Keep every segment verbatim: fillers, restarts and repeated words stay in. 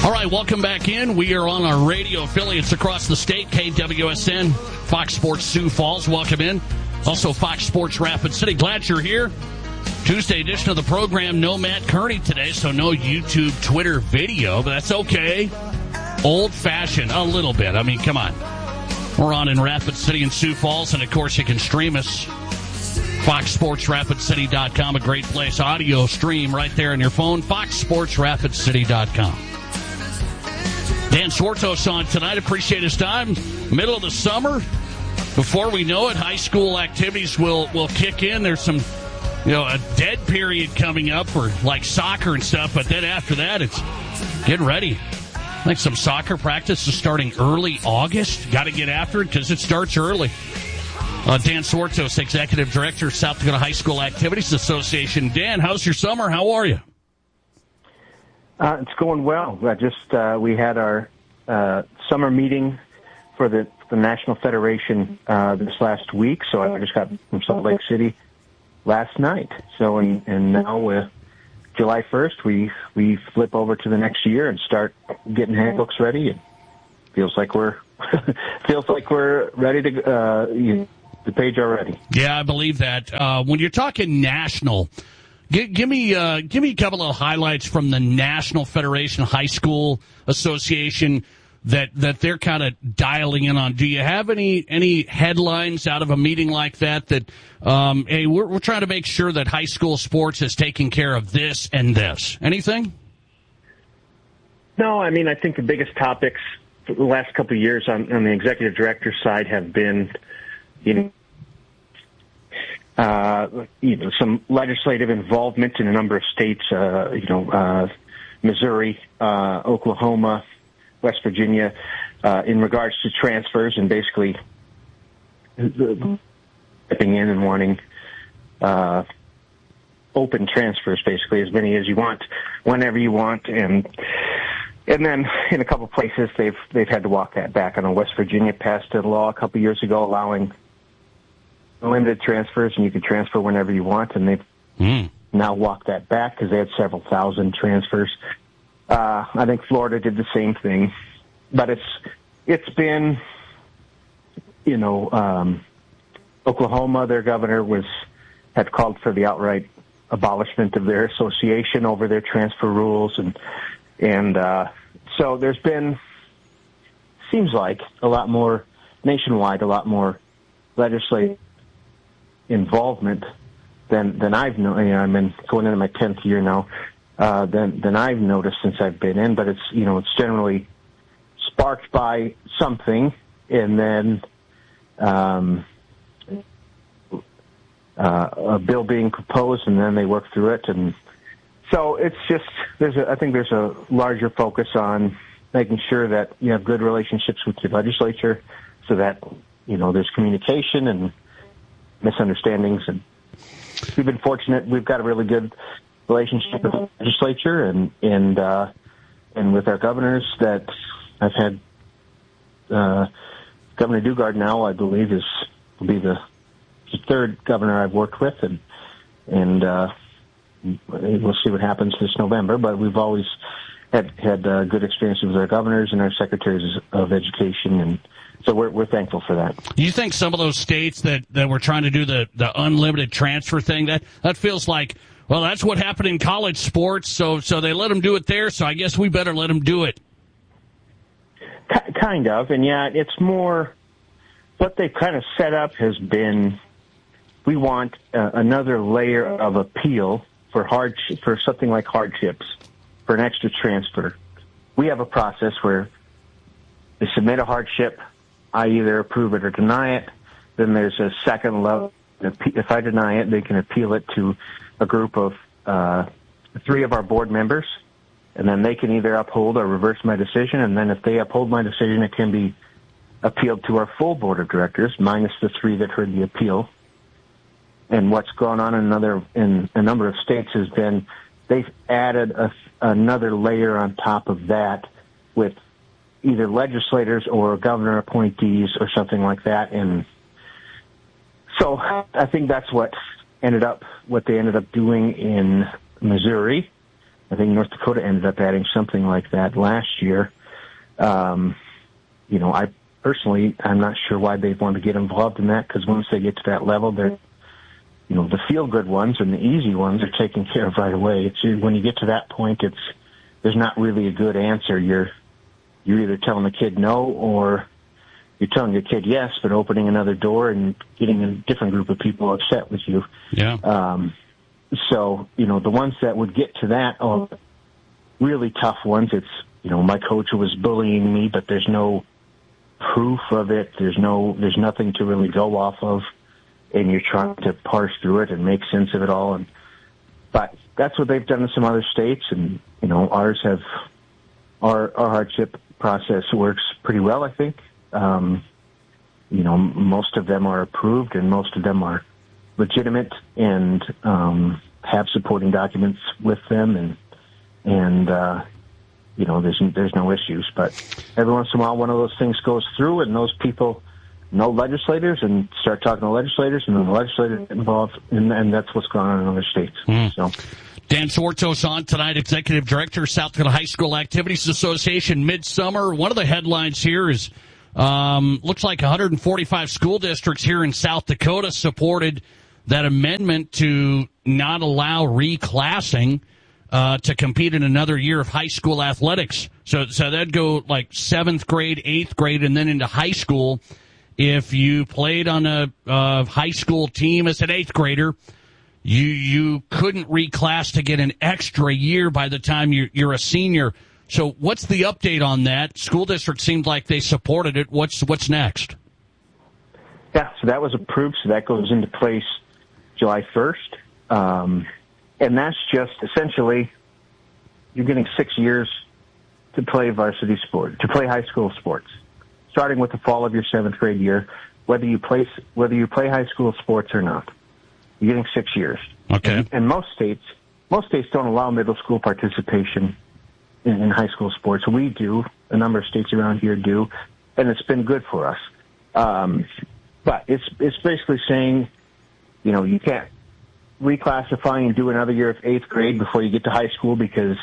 All right, welcome back in. We are on our radio affiliates across the state, K W S N, Fox Sports Sioux Falls. Welcome in. Also, Fox Sports Rapid City. Glad you're here. Tuesday edition of the program. No Matt Kearney today, so no YouTube, Twitter video, but that's okay. Old-fashioned, a little bit. I mean, come on. We're on in Rapid City and Sioux Falls, and, of course, you can stream us. Fox Sports Rapid City dot com, a great place. Audio stream right there on your phone. Fox Sports Rapid City dot com. Dan Swartos on tonight. Appreciate his time. Middle of the summer. Before we know it, high school activities will, will kick in. There's some, you know, a dead period coming up for like soccer and stuff. But then after that, it's getting ready. I think some soccer practice is starting early August. Got to get after it because it starts early. Uh, Dan Swartos, Executive Director, South Dakota High School Activities Association. Dan, how's your summer? How are you? Uh, it's going well. I just uh, we had our uh, summer meeting for the, the National Federation uh, this last week, so I just got from Salt Lake City last night. So, and, and now uh, July first, we we flip over to the next year and start getting handbooks ready. It feels like we're feels like we're ready to uh, you, the page already. Yeah, I believe that. Uh, when you're talking national. Give, give me uh, give me a couple of highlights from the National Federation High School Association that, that they're kind of dialing in on. Do you have any any headlines out of a meeting like that that, um, hey, we're, we're trying to make sure that high school sports is taking care of this and this? Anything? No, I mean, I think the biggest topics for the last couple of years on, on the executive director side have been, you know, Uh, you know, some legislative involvement in a number of states, uh, you know, uh, Missouri, uh, Oklahoma, West Virginia, uh, in regards to transfers and basically stepping in and wanting, uh, open transfers, basically as many as you want, whenever you want. And, and then in a couple of places they've, they've had to walk that back. I know West Virginia passed a law a couple of years ago allowing limited transfers, and you can transfer whenever you want, and they've mm. now walked that back because they had several thousand transfers. Uh, I think Florida did the same thing, but it's it's been, you know, um, Oklahoma, their governor was had called for the outright abolishment of their association over their transfer rules, and and uh, so there's been, seems like a lot more nationwide, a lot more legislative involvement than than I've known. You know, I'm in, going into my tenth year now. Uh, than than I've noticed since I've been in, but it's you know it's generally sparked by something, and then um, uh, a bill being proposed, and then they work through it, and so it's just there's a, I think there's a larger focus on making sure that you have good relationships with your legislature, so that you know there's communication and misunderstandings, and we've been fortunate. We've got a really good relationship with the legislature and and uh, and with our governors. That I've had uh, Governor Dugard now, I believe, is will be the, the third governor I've worked with, and and uh, we'll see what happens this November. But we've always had had uh, good experiences with our governors and our secretaries of education, and so we're we're thankful for that. Do you think some of those states that, that were trying to do the, the unlimited transfer thing, that, that feels like, well, that's what happened in college sports, so so they let them do it there, so I guess we better let them do it? Kind of, and yeah, it's more, what they've kind of set up has been, we want uh, another layer of appeal for hardship, for something like hardships, for an extra transfer. We have a process where they submit a hardship, I either approve it or deny it. Then there's a second level. If I deny it, they can appeal it to a group of uh, three of our board members, and then they can either uphold or reverse my decision. And then if they uphold my decision, it can be appealed to our full board of directors, minus the three that heard the appeal. And what's gone on in another in a number of states has been they've added a, another layer on top of that with either legislators or governor appointees or something like that. And so I think that's what ended up, what they ended up doing in Missouri. I think North Dakota ended up adding something like that last year. Um, you know, I personally, I'm not sure why they want to get involved in that, because once they get to that level, they're, you know, the feel-good ones and the easy ones are taken care of right away. It's when you get to that point, it's there's not really a good answer. You're you're either telling the kid no, or you're telling your kid yes, but opening another door and getting a different group of people upset with you. Yeah. Um, so, you know, the ones that would get to that are really tough ones. It's, you know, my coach was bullying me, but there's no proof of it. There's no, there's nothing to really go off of, and you're trying to parse through it and make sense of it all. And but that's what they've done in some other states, and you know, ours have our our hardship process works pretty well, I think. Um, you know, most of them are approved, and most of them are legitimate and um, have supporting documents with them, and and uh, you know, there's there's no issues. But every once in a while, one of those things goes through, and those people know legislators and start talking to legislators, and then the legislators get involved, and, and that's what's going on in other states. Mm. So. Dan Swartos on tonight, Executive Director, South Dakota High School Activities Association, Midsummer. One of the headlines here is, um, looks like one hundred forty-five school districts here in South Dakota supported that amendment to not allow reclassing uh, to compete in another year of high school athletics. So, so that'd go like seventh grade, eighth grade, and then into high school. If you played on a uh, high school team as an eighth grader, You you couldn't reclass to get an extra year by the time you're, you're a senior. So what's the update on that? School district seemed like they supported it. What's what's next? Yeah, so that was approved. So that goes into place July first. Um, and that's just essentially you're getting six years to play varsity sport, to play high school sports, starting with the fall of your seventh grade year, whether you play, whether you play high school sports or not. You're getting six years. Okay. And, and most states, most states don't allow middle school participation in, in high school sports. We do. A number of states around here do, and it's been good for us. Um, but it's it's basically saying, you know, you can't reclassify and do another year of eighth grade before you get to high school, because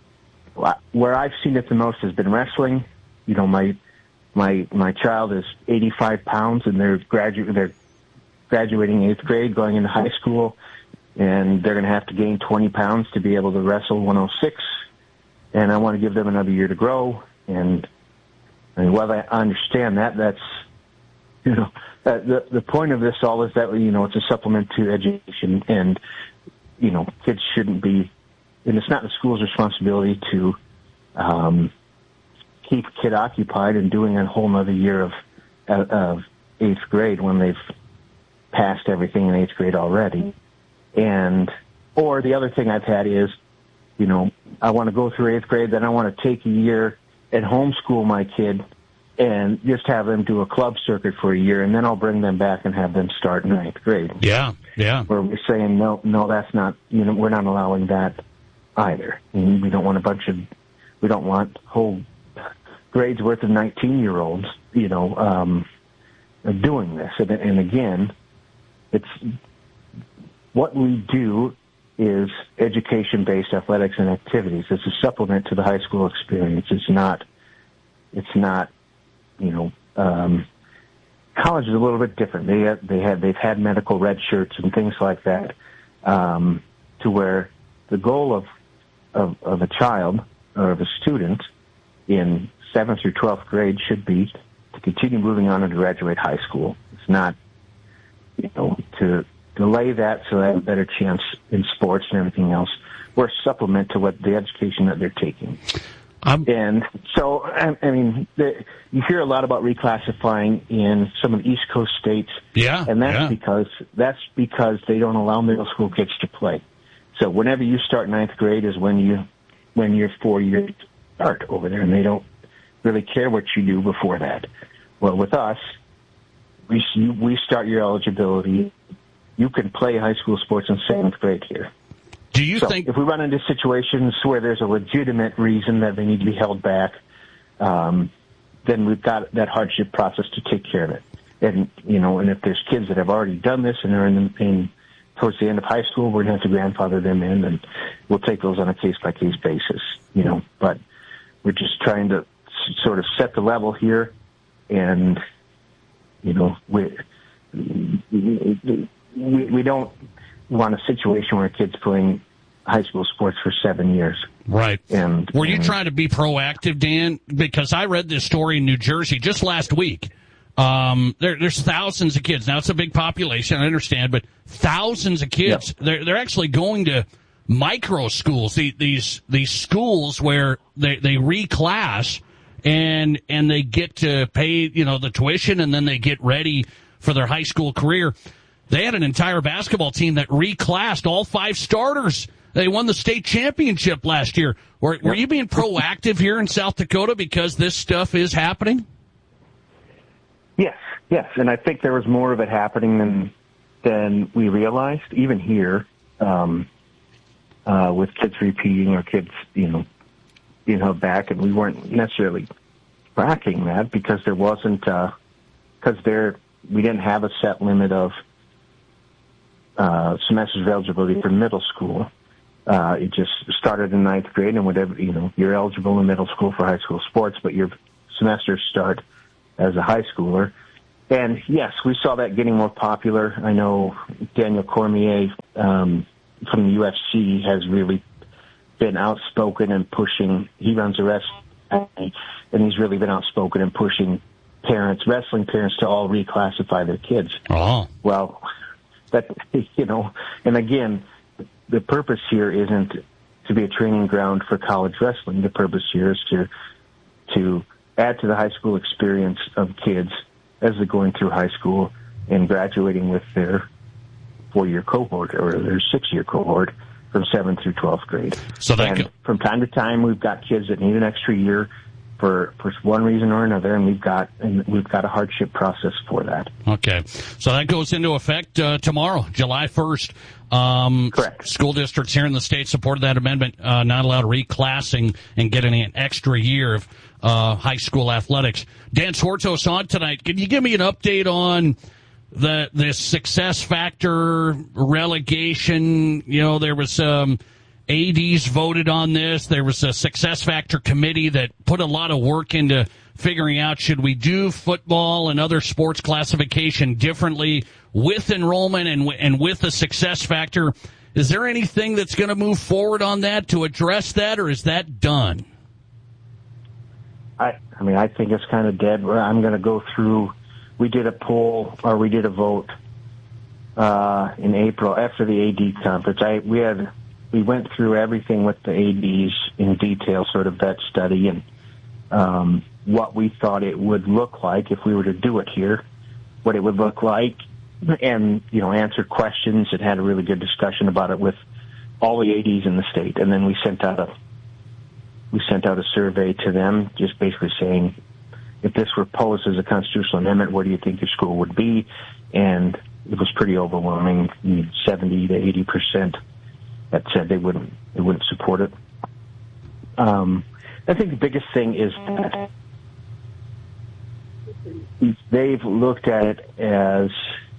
where I've seen it the most has been wrestling. You know, my my my child is eighty-five pounds, and they're graduate they're graduating eighth grade, going into high school, and they're going to have to gain twenty pounds to be able to wrestle one oh six. And I want to give them another year to grow. And I mean, while I understand that, that's, you know, that, the the point of this all is that, you know, it's a supplement to education, and, you know, kids shouldn't be, and it's not the school's responsibility to um, keep a kid occupied and doing a whole other year of, of eighth grade when they've passed everything in eighth grade already. And, or the other thing I've had is, you know, I want to go through eighth grade, then I want to take a year and homeschool my kid and just have them do a club circuit for a year, and then I'll bring them back and have them start in ninth grade. Yeah, yeah. Where we're saying, no, no, that's not, you know, we're not allowing that either. And we don't want a bunch of, we don't want whole grades worth of nineteen-year-olds, you know, um, doing this. And, and again, it's what we do is education-based athletics and activities. It's a supplement to the high school experience. It's not, it's not, you know, um, college is a little bit different. They have, they have, they've had medical red shirts and things like that, um, to where the goal of, of, of a child or of a student in seventh through twelfth grade should be to continue moving on and to graduate high school. It's not, you know, to delay that so they have a better chance in sports and everything else. We're a supplement to what the education that they're taking. Um, and so, I, I mean, the, you hear a lot about reclassifying in some of the East Coast states. Yeah, and that's yeah. because that's because they don't allow middle school kids to play. So whenever you start ninth grade is when you when your four years start over there, and they don't really care what you do before that. Well, with us, we we start your eligibility. You can play high school sports in seventh grade here. Do you so think if we run into situations where there's a legitimate reason that they need to be held back, um, then we've got that hardship process to take care of it. And you know, and if there's kids that have already done this and are in, in towards the end of high school, we're going to have to grandfather them in, and we'll take those on a case-by-case basis, you know. But we're just trying to s- sort of set the level here, and, you know, we we, we don't want a situation where a kid's playing high school sports for seven years. Right. And were you and, trying to be proactive, Dan? Because I read this story in New Jersey just last week. Um, there, there's thousands of kids. Now, it's a big population, I understand, but thousands of kids. Yep. They're, they're actually going to micro schools, the, these these schools where they, they reclass and and they get to pay, you know, the tuition, and then they get ready for their high school career. They had an entire basketball team that reclassed, all five starters. They won the state championship last year. Were, were you being proactive here in South Dakota because this stuff is happening? Yes, yes, and I think there was more of it happening than than we realized, even here, um, uh, with kids repeating or kids, you know, being held back, and we weren't necessarily tracking that because there wasn't, because uh, there we didn't have a set limit of uh, semesters of eligibility for middle school. Uh, it just started in ninth grade, and whatever, you know, you're eligible in middle school for high school sports, but your semesters start as a high schooler. And yes, we saw that getting more popular. I know Daniel Cormier um, from the U F C has really been outspoken and pushing. He runs a wrestling, and he's really been outspoken and pushing parents, wrestling parents, to all reclassify their kids. Oh. Well, that, you know, and again, the purpose here isn't to be a training ground for college wrestling. The purpose here is to to add to the high school experience of kids as they're going through high school and graduating with their four-year cohort or their six-year cohort from seventh through twelfth grade. So that and go- from time to time, we've got kids that need an extra year for for one reason or another, and we've got and we've got a hardship process for that. Okay, so that goes into effect uh, tomorrow, July first. Um, Correct. School districts here in the state supported that amendment, uh, not allowed reclassing and getting an extra year of uh, high school athletics. Dan Swartos on tonight. Can you give me an update on the the success factor relegation? You know, there was um, A Ds voted on this. There was a success factor committee that put a lot of work into figuring out, should we do football and other sports classification differently with enrollment and and with a success factor? Is there anything that's going to move forward on that to address that, or is that done? I, I mean, I think it's kind of dead. I'm going to go through. We did a poll, or we did a vote uh, in April after the A D conference. I we had we went through everything with the A Ds in detail, sort of that study and um, what we thought it would look like if we were to do it here, what it would look like, and you know, answer questions and had a really good discussion about it with all the A Ds in the state. And then we sent out a we sent out a survey to them, just basically saying, if this were posed as a constitutional amendment, where do you think your school would be? And it was pretty overwhelming, seventy to eighty percent that said they wouldn't they wouldn't support it. Um, I think the biggest thing is that they've looked at it as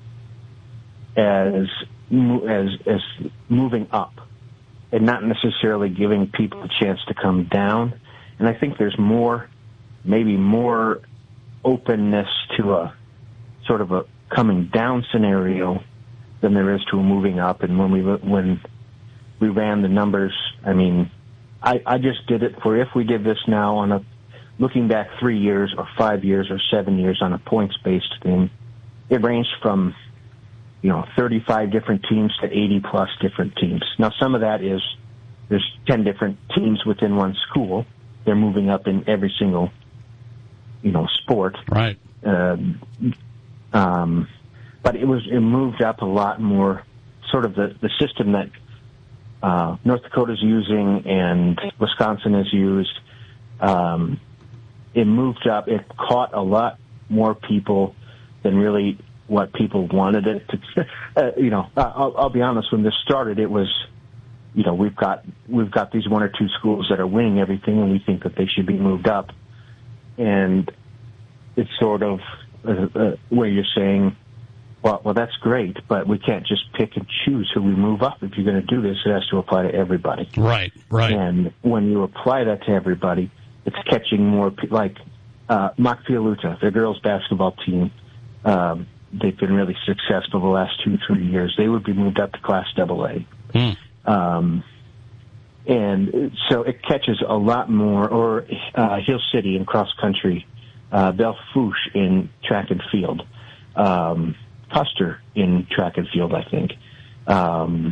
as as as moving up, and not necessarily giving people a chance to come down. And I think there's more, maybe more openness to a sort of a coming down scenario than there is to a moving up. And when we when we ran the numbers, I mean, I, I just did it for if we did this now on a looking back three years or five years or seven years on a points-based thing, it ranged from, you know, thirty-five different teams to eighty plus different teams. Now, some of that is there's ten different teams within one school. They're moving up in every single, you know, sport. Right. Uh, um, but it was it moved up a lot more. Sort of the the system that uh, North Dakota's using and Wisconsin has used. Um, it moved up. It caught a lot more people than really what people wanted it to. Uh, you know, I'll, I'll be honest. When this started, it was, you know, we've got we've got these one or two schools that are winning everything, and we think that they should be moved up. And it's sort of uh, uh, where you're saying, Well, well, that's great, but we can't just pick and choose who we move up. If you're going to do this, it has to apply to everybody. Right, right. And when you apply that to everybody, it's catching more, pe- like uh, Makfialuta, the girls' basketball team. Um, they've been really successful the last two, three years. They would be moved up to Class double A. Hmm. Um, and so it catches a lot more, or uh, Hill City in cross country, uh, Belle Fourche in track and field. Um, Custer in track and field, I think. Um,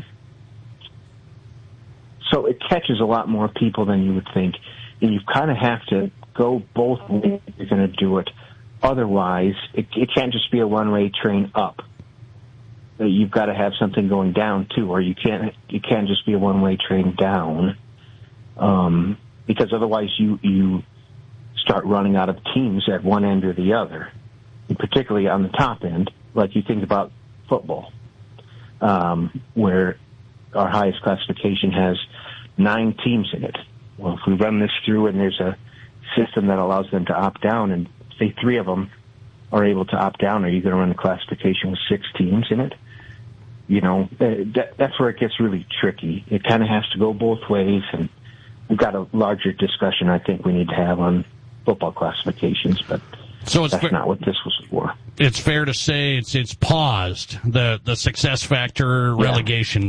so it catches a lot more people than you would think, and you kind of have to go both ways if you're going to do it. Otherwise, it, it can't just be a one-way train up. You've got to have something going down too, or you can't. It can't just be a one-way train down, um, because otherwise you you start running out of teams at one end or the other, and particularly on the top end. Like you think about football, um, where our highest classification has nine teams in it. Well, if we run this through and there's a system that allows them to opt down, and say three of them are able to opt down, are you going to run a classification with six teams in it? You know, that, that's where it gets really tricky. It kind of has to go both ways, and we've got a larger discussion I think we need to have on football classifications, but so it's that's fair, not what this was for. It's fair to say it's it's paused, the the success factor relegation